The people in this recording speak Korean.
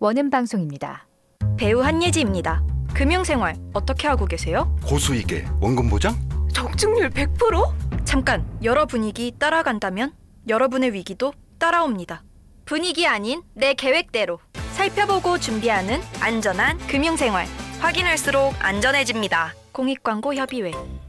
원음 방송입니다. 배우 한예지입니다. 금융생활 어떻게 하고 계세요? 고수익에 원금 보장? 적중률 100%? 잠깐, 여러 분위기 따라간다면 여러분의 위기도 따라옵니다. 분위기 아닌 내 계획대로 살펴보고 준비하는 안전한 금융생활. 확인할수록 안전해집니다. 공익광고 협의회.